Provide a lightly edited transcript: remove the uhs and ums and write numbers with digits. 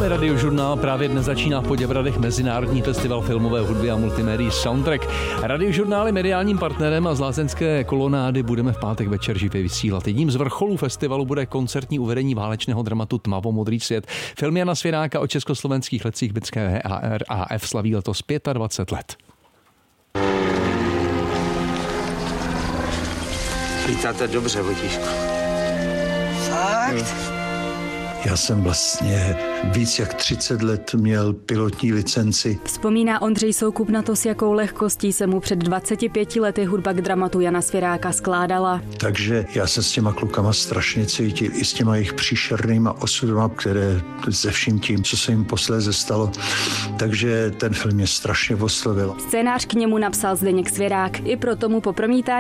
Posloucháme Radiožurnál, právě dnes začíná v Poděbradech Mezinárodní festival filmové hudby a multimédií Soundtrack. Radiožurnál je mediálním partnerem a z lázeňské kolonády budeme v pátek večer živě vysílat. Jedním z vrcholů festivalu bude koncertní uvedení válečného dramatu Tmavomodrý svět. Film Jana Svěráka o československých letcích britské RAF slaví letos 25 let. Lítáte dobře, Vojtíšku. Fakt? Já jsem vlastně víc jak 30 let měl pilotní licenci. Vzpomíná Ondřej Soukup na to, s jakou lehkostí se mu před 25 lety hudba k dramatu Jana Svěráka skládala. Takže já se s těma klukama strašně cítil, i s těma jejich příšernýma osudama, které se vším tím, co se jim posléze stalo. Takže ten film mě strašně oslovil. Scénář k němu napsal Zdeněk Svěrák. I proto mu po promítání